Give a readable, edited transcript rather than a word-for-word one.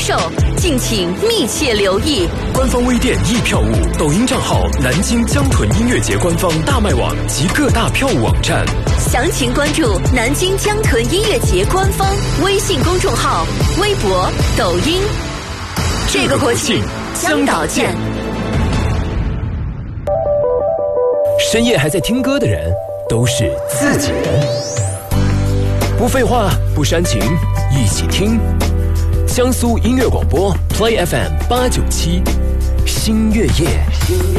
售，敬请密切留意。 官方微店易票务，抖音账号南京江豚音乐节官方大麦网及各大票务网站。 详情关注南京江豚音乐节官方微信公众号、微博、抖音。这个国庆，江岛见。 深夜还在听歌的人，都是自己人。不废话，不煽情，一起听江苏音乐广播 Play FM 897，星月夜。